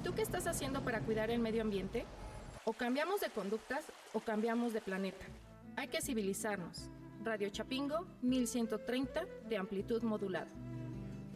tú qué estás haciendo para cuidar el medio ambiente? O cambiamos de conductas o cambiamos de planeta. Hay que civilizarnos. Radio Chapingo, 1130 de amplitud modulada.